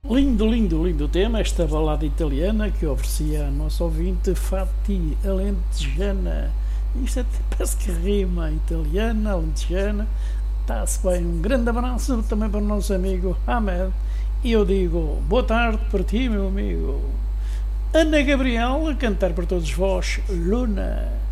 Lindo, lindo, lindo tema, esta balada italiana que oferecia a nossa ouvinte Fati Alentejana. Isto até parece que rima, italiana, alentejana. Está-se bem, um grande abraço também para o nosso amigo Ahmed. E eu digo, boa tarde para ti, meu amigo. Ana Gabriel, a cantar para todos vós, Luna.